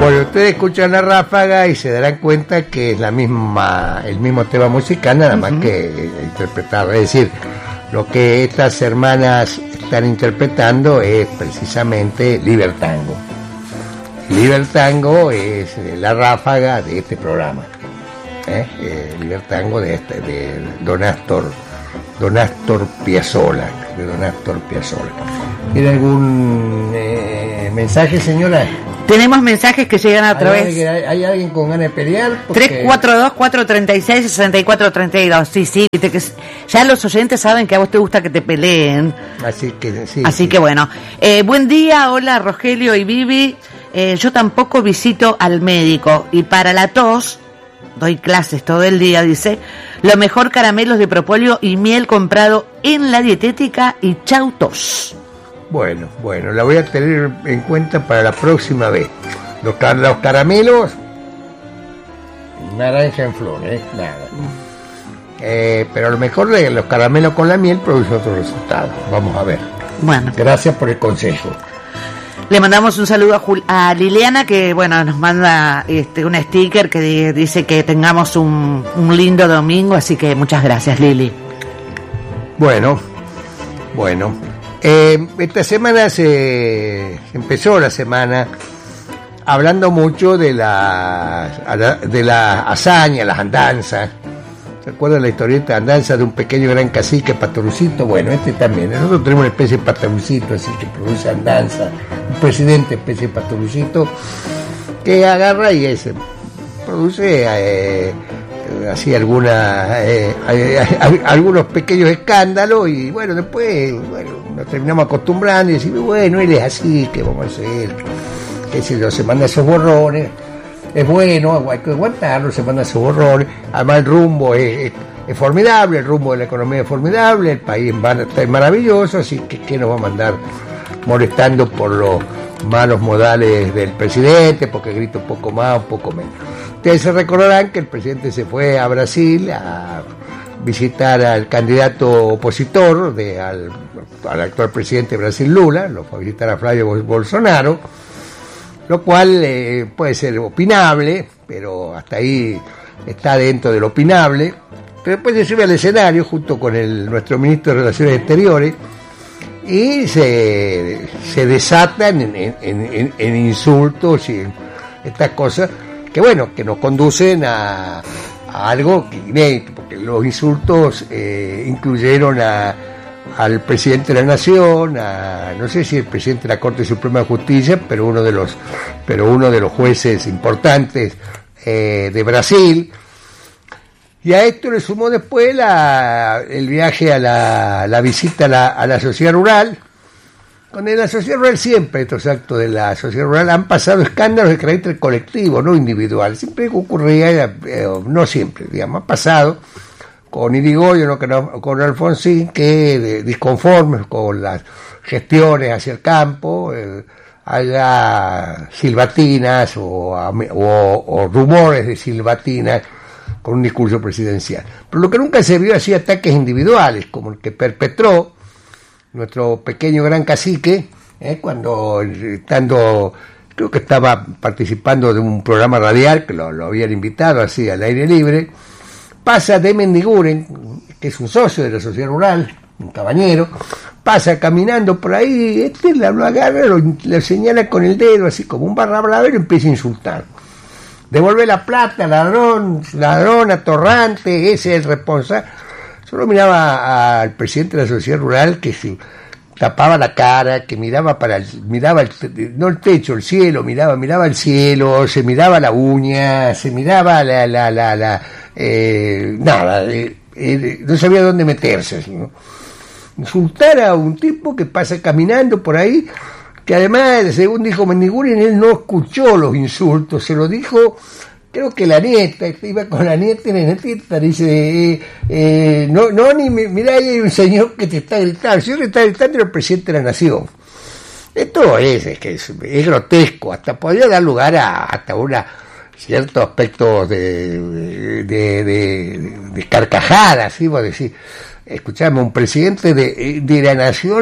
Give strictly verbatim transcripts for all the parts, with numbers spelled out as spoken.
Bueno, ustedes escuchan La Ráfaga y se darán cuenta que es la misma, el mismo tema musical, nada más uh-huh. que interpretado. Es decir, lo que estas hermanas están interpretando es precisamente Libertango. Libertango es la ráfaga de este programa. ¿eh? Eh, Libertango de este, de Don Astor, Don Astor Piazzolla, de Don Astor Piazzolla. ¿Tiene algún eh, mensaje, señora? Tenemos mensajes que llegan a través. ¿Hay, hay, ¿Hay alguien con ganas de pelear? Porque... tres cuatro dos, cuatro tres seis, seis cuatro tres dos. Sí, sí, viste que ya los oyentes saben que a vos te gusta que te peleen. Así que sí. Así sí. que bueno. Eh, buen día, hola Rogelio y Vivi. Eh, yo tampoco visito al médico y para la tos, doy clases todo el día, dice, lo mejor caramelos de propóleo y miel comprado en la dietética y chau tos. Bueno, bueno, la voy a tener en cuenta para la próxima vez. Los, car- los caramelos, naranja en flor, ¿eh? Nada. Eh, pero a lo mejor los caramelos con la miel producen otro resultado. Vamos a ver. Bueno. Gracias por el consejo. Le mandamos un saludo a, Jul- a Liliana, que bueno, nos manda este un sticker que di- dice que tengamos un, un lindo domingo, así que muchas gracias, Lili. Bueno, bueno. Eh, esta semana se, se empezó la semana hablando mucho de la de la hazaña, las andanzas. ¿Se acuerdan la historieta de andanzas de un pequeño gran cacique, Pastorucito? Bueno, este también. Nosotros tenemos una especie de Pastorucito, así que produce andanza. Un presidente, especie de Pastorucito, que agarra y ese produce eh, así alguna, eh, eh, algunos pequeños escándalos y bueno, después bueno, nos terminamos acostumbrando y decimos, bueno, él es así, ¿qué vamos a hacer? Qué sé yo, se manda esos borrones. Es bueno, hay que aguantarlo, se manda esos borrones. Además el rumbo es, es, es formidable, el rumbo de la economía es formidable, el país está maravilloso, así que ¿qué nos va a mandar molestando por los malos modales del presidente, porque grita un poco más, un poco menos? Ustedes se recordarán que el presidente se fue a Brasil a visitar al candidato opositor de, al, al actual presidente de Brasil, Lula, lo fue a visitar a Flavio Bolsonaro, lo cual eh, puede ser opinable, pero hasta ahí está dentro de lo opinable. Pero después se sube al escenario junto con el, nuestro ministro de Relaciones Exteriores y se, se desatan en, en, en, en insultos y en estas cosas que, bueno, que nos conducen a, a algo inédito, porque los insultos eh, incluyeron a al presidente de la Nación, a, no sé si el presidente de la Corte Suprema de Justicia, pero uno de los, pero uno de los jueces importantes eh, de Brasil. Y a esto le sumó después la, el viaje a la, la visita a la, a la sociedad rural. Con la sociedad rural siempre, estos actos de la sociedad rural han pasado escándalos de carácter colectivo, no individual. Siempre ocurría, eh, no siempre, digamos, ha pasado con Irigoyen o con, con Alfonsín, que de, disconformes con las gestiones hacia el campo, eh, haya silbatinas o, o, o rumores de silbatinas con un discurso presidencial. Pero lo que nunca se vio así ataques individuales, como el que perpetró nuestro pequeño gran cacique, eh, cuando estando, creo que estaba participando de un programa radial, que lo, lo habían invitado así al aire libre, pasa de Mendiguren, que es un socio de la sociedad rural, un cabañero, pasa caminando por ahí, este lo agarra, lo, lo señala con el dedo, así como un barra brava, y lo empieza a insultar. Devuelve la plata, ladrón, ladrón, atorrante, ese es el responsable. Solo miraba al presidente de la sociedad rural que se tapaba la cara, que miraba para el, miraba el, no el techo, el cielo, miraba, miraba el cielo, se miraba la uña, se miraba la, la, la, la Eh, nada, eh, eh, no sabía dónde meterse, ¿no? Insultar a un tipo que pasa caminando por ahí, que además, según dijo Mendiguren, él no escuchó los insultos, se lo dijo, creo que la nieta, iba con la nieta y la nieta dice, eh, eh, no, no, ni mirá, ahí hay un señor que te está gritando, el señor que está gritando era el presidente de la Nación. Esto es, es que es, es grotesco, hasta podría dar lugar a hasta una ciertos aspectos de, de, de, de carcajadas, ¿sí? Vos decís, escuchame, un presidente de, de la Nación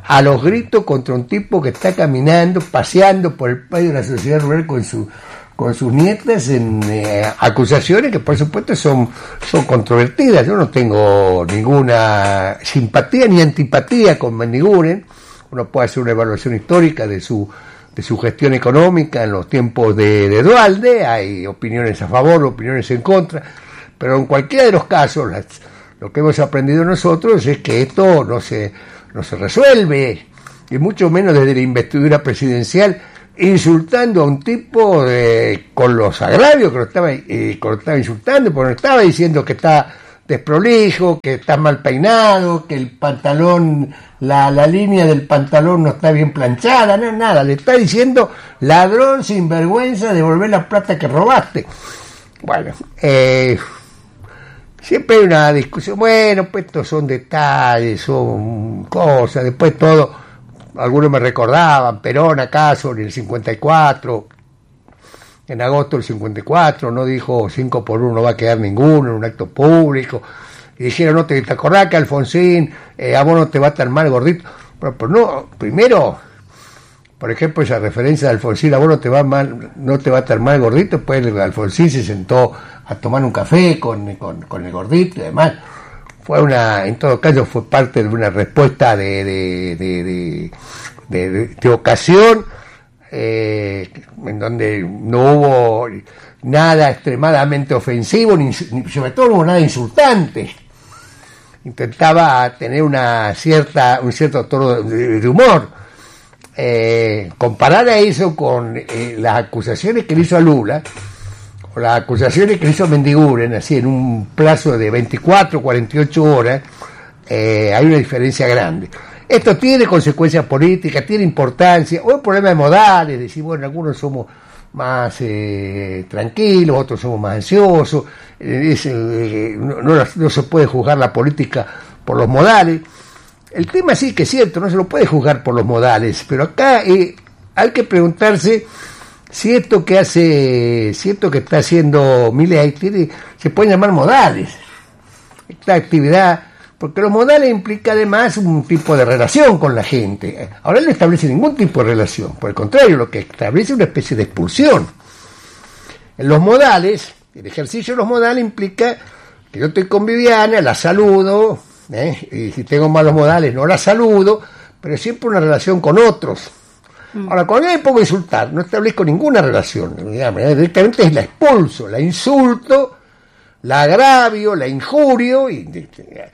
a los gritos contra un tipo que está caminando, paseando por el patio de la sociedad rural con su con sus nietas en eh, acusaciones que por supuesto son, son controvertidas. Yo no tengo ninguna simpatía ni antipatía con Mendiguren. Uno puede hacer una evaluación histórica de su de su gestión económica en los tiempos de, de Duhalde, hay opiniones a favor, opiniones en contra, pero en cualquiera de los casos las, lo que hemos aprendido nosotros es que esto no se, no se resuelve, y mucho menos desde la investidura presidencial, insultando a un tipo eh, con los agravios que lo estaba, eh, que lo estaba insultando, porque no estaba diciendo que está desprolijo, que está mal peinado, que el pantalón, la, la línea del pantalón no está bien planchada, no, nada, le está diciendo ladrón sinvergüenza, devolver la plata que robaste. Bueno, eh, siempre hay una discusión, bueno, pues estos son detalles, son cosas, después todo, algunos me recordaban, Perón acaso en el cincuenta y cuatro, en agosto del cincuenta y cuatro, no dijo cinco por uno no va a quedar ninguno en un acto público, y dijeron, no te, te acordás que Alfonsín, eh, a vos no te va a estar mal gordito, pero, pero no, primero, por ejemplo, esa referencia de Alfonsín, a vos no te va mal, no te va a estar mal gordito, pues Alfonsín se sentó a tomar un café con, con, con el gordito y demás. Fue una, en todo caso fue parte de una respuesta de, de, de, de, de, de, de ocasión, eh, en donde no hubo nada extremadamente ofensivo, ni, ni sobre todo no hubo nada insultante. Intentaba tener una cierta, un cierto tono de, de humor. Eh, comparar a eso con eh, las acusaciones que le hizo a Lula, o las acusaciones que le hizo a Mendiguren, así en un plazo de veinticuatro, cuarenta y ocho horas, eh, hay una diferencia grande. Esto tiene consecuencias políticas, tiene importancia, o un problema de modales, decir, bueno, algunos somos más eh, tranquilos, otros somos más ansiosos, eh, es, eh, no, no, no se puede juzgar la política por los modales. El tema sí que es cierto, no se lo puede juzgar por los modales, pero acá eh, hay que preguntarse si esto que hace, si esto que está haciendo Milei tiene, se pueden llamar modales, esta actividad, porque los modales implica además un tipo de relación con la gente. Ahora él no establece ningún tipo de relación, por el contrario, lo que establece es una especie de expulsión. En los modales, el ejercicio de los modales implica que yo estoy con Viviana, la saludo, ¿eh? Y si tengo malos modales no la saludo, pero siempre una relación con otros. Ahora, cuando yo me pongo a insultar, no establezco ninguna relación, digamos, directamente es la expulso, la insulto, la agravio, la injurio, y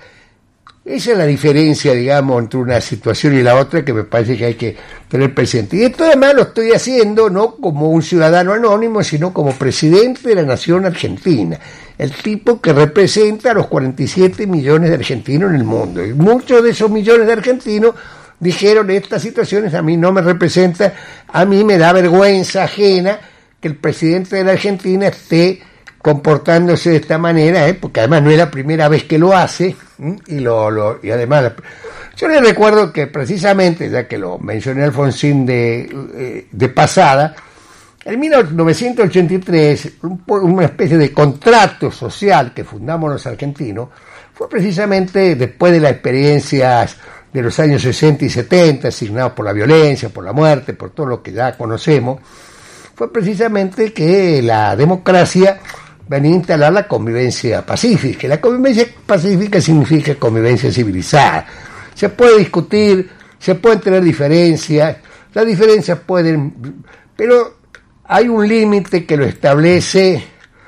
esa es la diferencia, digamos, entre una situación y la otra que me parece que hay que tener presente. Y esto además lo estoy haciendo no como un ciudadano anónimo, sino como presidente de la nación argentina, el tipo que representa a los cuarenta y siete millones de argentinos en el mundo. Y muchos de esos millones de argentinos dijeron, estas situaciones a mí no me representan, a mí me da vergüenza ajena que el presidente de la Argentina esté comportándose de esta manera, ¿eh? Porque además no es la primera vez que lo hace, ¿eh? y lo, lo y además yo les recuerdo que precisamente, ya que lo mencioné Alfonsín de, eh, de pasada, en mil novecientos ochenta y tres, un, una especie de contrato social que fundamos los argentinos, fue precisamente después de las experiencias de los años sesenta y setenta, asignados por la violencia, por la muerte, por todo lo que ya conocemos, fue precisamente que la democracia venía a instalar la convivencia pacífica. La convivencia pacífica significa convivencia civilizada. Se puede discutir, se pueden tener diferencias, las diferencias pueden, pero hay un límite que lo establece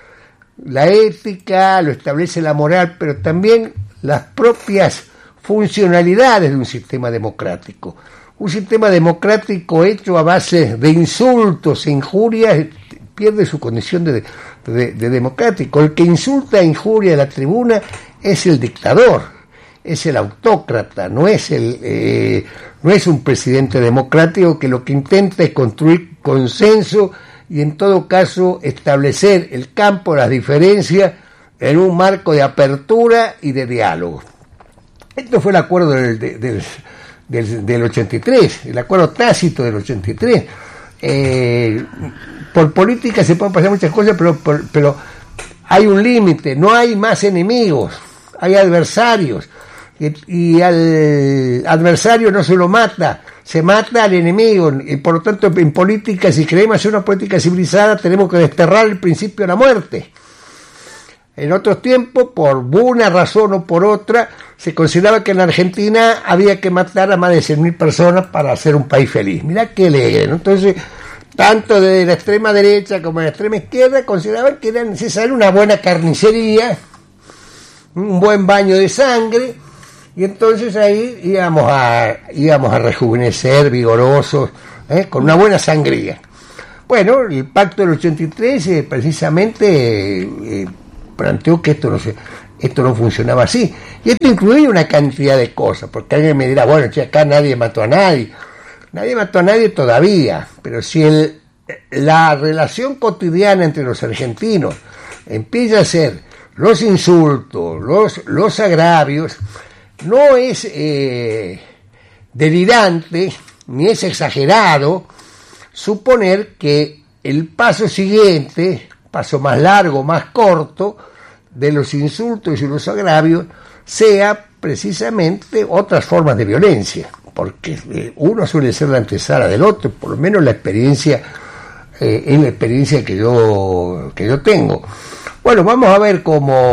la ética, lo establece la moral, pero también las propias funcionalidades de un sistema democrático. Un sistema democrático hecho a base de insultos e injurias pierde su condición de, de, de democrático. El que insulta e injuria a la tribuna es el dictador, es el autócrata, no es el eh, no es un presidente democrático que lo que intenta es construir consenso y en todo caso establecer el campo de las diferencias en un marco de apertura y de diálogo. Esto fue el acuerdo del, del, del, del ochenta y tres, el acuerdo tácito del ochenta y tres. Eh, por política se pueden pasar muchas cosas, pero, pero, pero hay un límite, no hay más enemigos, hay adversarios. y, y al adversario no se lo mata, se mata al enemigo, y por lo tanto en política, si queremos hacer una política civilizada, tenemos que desterrar el principio de la muerte. En otros tiempos, por una razón o por otra, se consideraba que en la Argentina había que matar a más de cien mil personas para hacer un país feliz. Mirá qué alegre, ¿no? Entonces, tanto de la extrema derecha como de la extrema izquierda consideraban que era necesaria una buena carnicería, un buen baño de sangre, y entonces ahí íbamos a, íbamos a rejuvenecer, vigorosos, ¿eh? Con una buena sangría. Bueno, el pacto del ochenta y tres eh, precisamente eh, planteó que esto no se, esto no funcionaba así, y esto incluía una cantidad de cosas, porque alguien me dirá, bueno, che, acá nadie mató a nadie, nadie mató a nadie todavía, pero si el, la relación cotidiana entre los argentinos empieza a ser los insultos, los, los agravios, no es eh, delirante, ni es exagerado suponer que el paso siguiente, paso más largo, más corto, de los insultos y los agravios, sea precisamente otras formas de violencia, porque eh, uno suele ser la antesala del otro, por lo menos la experiencia eh, es la experiencia que yo que yo tengo. Bueno, vamos a ver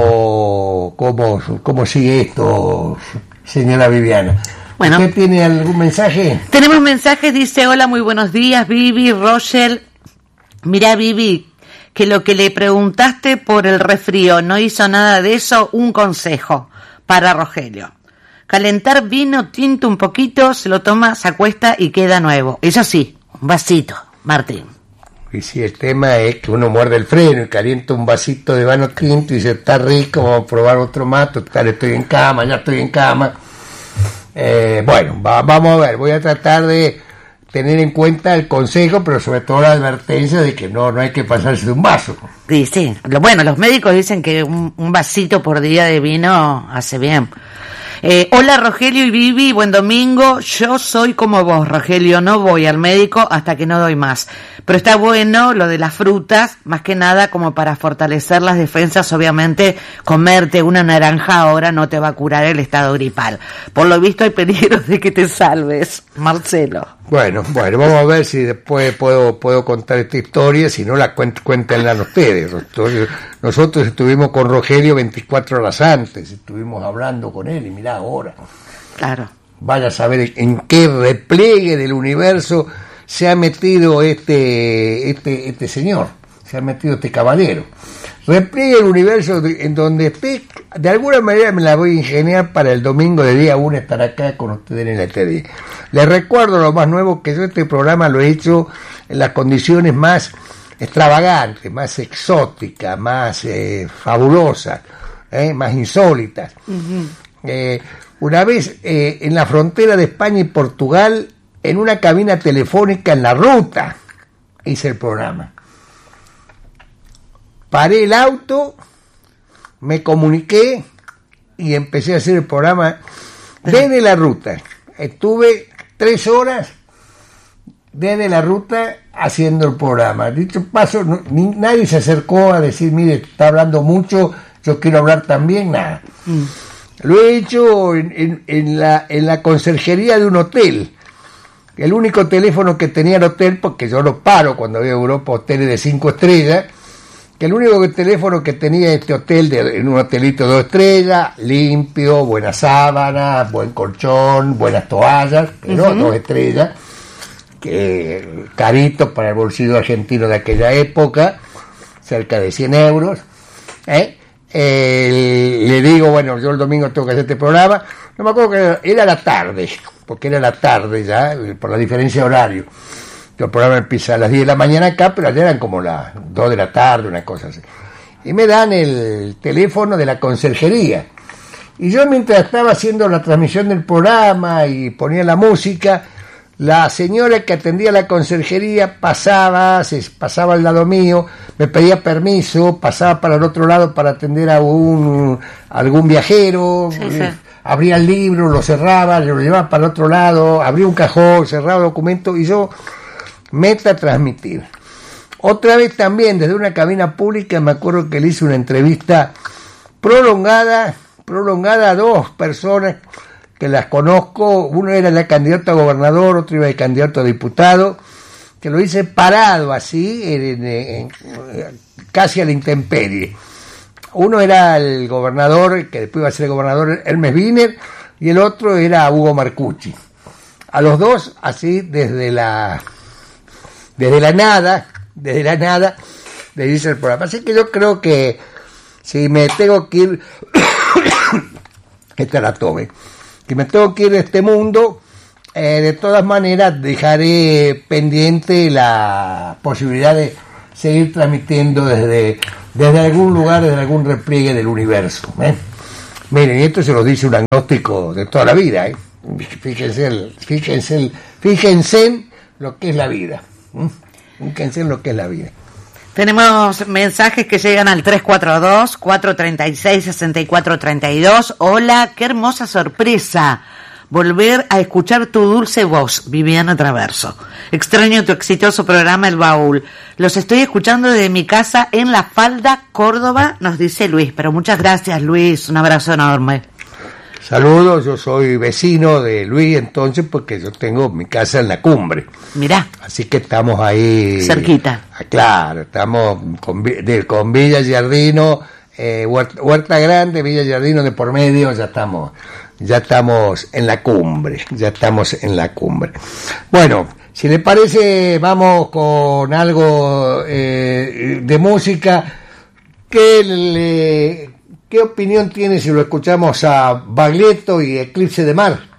cómo cómo cómo sigue esto, señora Viviana. Bueno, ¿Usted tiene algún mensaje? Tenemos mensajes, dice, hola, muy buenos días, Vivi, Roger. Mirá, Vivi, que lo que le preguntaste por el resfrío no hizo nada de eso, un consejo para Rogelio. Calentar vino tinto un poquito, se lo toma, se acuesta y queda nuevo. Eso sí, un vasito, Martín. Y si el tema es que uno muerde el freno y calienta un vasito de vino tinto y dice, está rico, vamos a probar otro más, total, estoy en cama, ya estoy en cama. Eh, bueno, va, vamos a ver, voy a tratar de tener en cuenta el consejo, pero sobre todo la advertencia de que no, no hay que pasarse de un vaso. Sí, sí. Bueno, los médicos dicen que un, un vasito por día de vino hace bien. Eh, hola Rogelio y Vivi, buen domingo. Yo soy como vos, Rogelio, no voy al médico hasta que no doy más. Pero está bueno lo de las frutas, más que nada como para fortalecer las defensas. Obviamente, comerte una naranja ahora no te va a curar el estado gripal. Por lo visto hay peligro de que te salves, Marcelo. Bueno, bueno, vamos a ver si después puedo puedo contar esta historia, si no la cuent, cuéntenla ustedes. Nosotros, nosotros estuvimos con Rogelio veinticuatro horas antes, estuvimos hablando con él y mirá ahora. Claro. Vaya a saber en qué repliegue del universo se ha metido este este este señor, se ha metido este caballero. Repliegue el universo de, en donde esté, de alguna manera me la voy a ingeniar para el domingo de día uno estar acá con ustedes en la T V. Les recuerdo lo más nuevo, que yo este programa lo he hecho en las condiciones más extravagantes, más exóticas, más eh, fabulosas, eh, más insólitas. Uh-huh. Eh, una vez eh, en la frontera de España y Portugal, en una cabina telefónica en la ruta, hice el programa. Paré el auto, me comuniqué y empecé a hacer el programa desde la ruta. Estuve tres horas desde la ruta haciendo el programa. Dicho paso, no, ni, nadie se acercó a decir, mire, está hablando mucho, yo quiero hablar también, nada. Mm. Lo he hecho en, en, en, la, en la conserjería de un hotel. El único teléfono que tenía el hotel, porque yo lo paro cuando voy a Europa, hoteles de cinco estrellas, que el único teléfono que tenía este hotel, de, en un hotelito de dos estrellas, limpio, buenas sábanas, buen colchón, buenas toallas, pero uh-huh. dos estrellas, que carito para el bolsillo argentino de aquella época, cerca de cien euros. ¿eh? Eh, le digo, bueno, yo el domingo tengo que hacer este programa, no me acuerdo que era, era la tarde, porque era la tarde ya, por la diferencia de horario. El programa empieza a las diez de la mañana acá, pero allá eran como las dos de la tarde, una cosa así. Y me dan el teléfono de la conserjería. Y yo, mientras estaba haciendo la transmisión del programa y ponía la música, la señora que atendía la conserjería pasaba, se pasaba al lado mío, me pedía permiso, pasaba para el otro lado para atender a, un, a algún viajero, sí, sí. abría el libro, lo cerraba, lo llevaba para el otro lado, abría un cajón, cerraba el documento y yo... meta transmitir. Otra vez también desde una cabina pública me acuerdo que le hice una entrevista prolongada prolongada a dos personas que las conozco. Uno era ya candidato a gobernador, otro iba de candidato a diputado, que lo hice parado así, en, en, en, casi a la intemperie. Uno era el gobernador, que después iba a ser el gobernador, Hermes Wiener, y el otro era Hugo Marcucci. A los dos, así, desde la desde la nada, desde la nada, le hice el programa. Así que yo creo que si me tengo que ir, esta la tome, que me tengo que ir de este mundo, eh, de todas maneras dejaré pendiente la posibilidad de seguir transmitiendo desde, desde algún lugar, desde algún repliegue del universo. ¿eh? Miren, esto se lo dice un agnóstico de toda la vida. ¿eh? Fíjense, el, fíjense, el, fíjense en lo que es la vida. ¿eh? Fíjense en lo que es la vida. Tenemos mensajes que llegan al tres cuatro dos, cuatro tres seis, seis cuatro tres dos. Hola, qué hermosa sorpresa. Volver a escuchar tu dulce voz, Viviana Traverso. Extraño tu exitoso programa El Baúl. Los estoy escuchando desde mi casa en La Falda, Córdoba, nos dice Luis. Pero muchas gracias, Luis. Un abrazo enorme. Saludos, yo soy vecino de Luis entonces porque yo tengo mi casa en La Cumbre. Mirá. Así que estamos ahí. Cerquita. Ah, claro, estamos con, de, con Villa Giardino, eh, Huerta, Huerta Grande, Villa Giardino de por medio, ya estamos, ya estamos en La Cumbre, ya estamos en La Cumbre. Bueno, si le parece, vamos con algo eh, de música. ¿Qué le... ¿Qué opinión tiene si lo escuchamos a Baglietto y Eclipse de Mar?